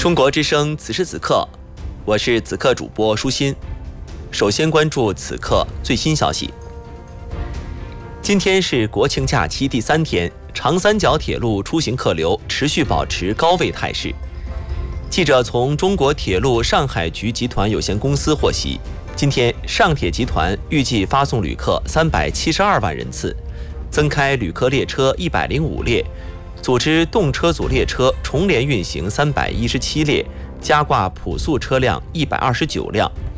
中国之声此时此刻，我是此刻主播舒心。首先关注此刻最新消息。今天是国庆假期第3天，长三角铁路出行客流持续保持高位态势。记者从中国铁路上海局集团有限公司获悉，今天上铁集团预计发送旅客372万人次，增开旅客列车105列，组织动车组列车重联运行317列，加挂普速车辆129辆，